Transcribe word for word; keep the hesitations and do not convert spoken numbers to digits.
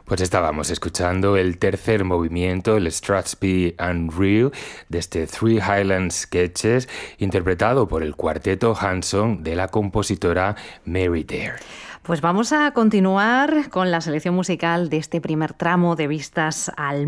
Pues estábamos escuchando el tercer movimiento, el Strathspey Unreal, de este Three Highland Sketches, interpretado por el cuarteto Hanson de la compositora Mary Dare. Pues vamos a continuar con la selección musical de este primer tramo de Vistas al